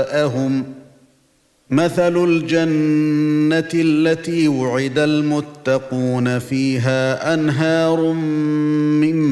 جزاءهم مثل الجنة التي وعد المتقون فيها أنهار من